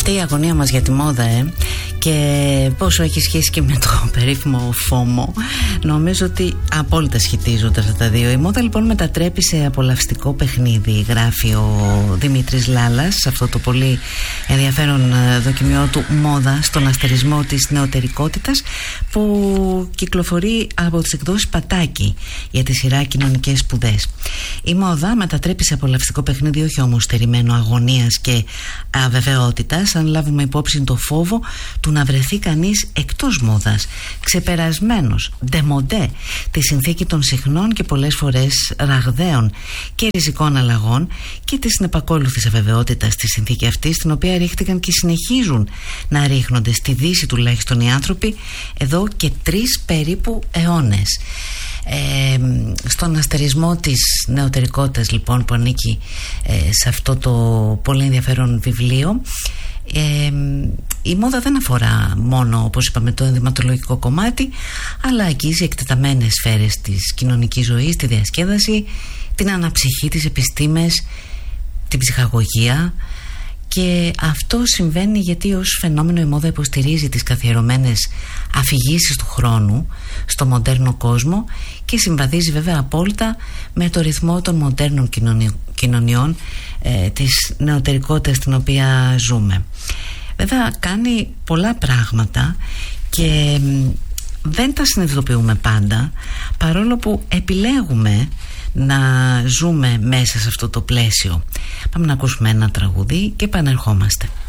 Αυτή η αγωνία μας για τη μόδα και πόσο έχει σχέση και με το περίφημο φόμο, νομίζω ότι απόλυτα σχετίζονται αυτά τα δύο. Η μόδα λοιπόν μετατρέπει σε απολαυστικό παιχνίδι, γράφει ο Δημήτρης Λάλας σε αυτό το πολύ ενδιαφέρον δοκιμιό του «Μόδα στον αστερισμό της νεωτερικότητας», που κυκλοφορεί από τις εκδόσεις Πατάκη για τη σειρά Κοινωνικές Σπουδές. Η μόδα μετατρέπει σε απολαυστικό παιχνίδι όχι όμως στερημένο αγωνίας και αβεβαιότητας, αν λάβουμε υπόψη το φόβο του να βρεθεί κανείς εκτός μόδας, ξεπερασμένος, ντεμοντέ, τη συνθήκη των συχνών και πολλές φορές ραγδαίων και ριζικών αλλαγών και τη συνεπακόλουθης αβεβαιότητας στη συνθήκη αυτή, στην οποία ρίχτηκαν και συνεχίζουν να ρίχνονται στη Δύση τουλάχιστον οι άνθρωποι εδώ και 3 περίπου αιώνες. Στον αστερισμό της νεωτερικότητας λοιπόν, που ανήκει σε αυτό το πολύ ενδιαφέρον βιβλίο, η μόδα δεν αφορά μόνο, όπως είπαμε, το ενδυματολογικό κομμάτι, αλλά αγγίζει εκτεταμένες σφαίρες της κοινωνικής ζωής, τη διασκέδαση, την αναψυχή, τις επιστήμες, την ψυχαγωγία. Και αυτό συμβαίνει γιατί ως φαινόμενο η μόδα υποστηρίζει τις καθιερωμένες αφηγήσεις του χρόνου στο μοντέρνο κόσμο και συμβαδίζει βέβαια απόλυτα με το ρυθμό των μοντέρνων κοινωνιών, της νεωτερικότητας στην οποία ζούμε. Βέβαια κάνει πολλά πράγματα και δεν τα συνειδητοποιούμε πάντα, παρόλο που επιλέγουμε να ζούμε μέσα σε αυτό το πλαίσιο. Πάμε να ακούσουμε ένα τραγούδι και επανερχόμαστε.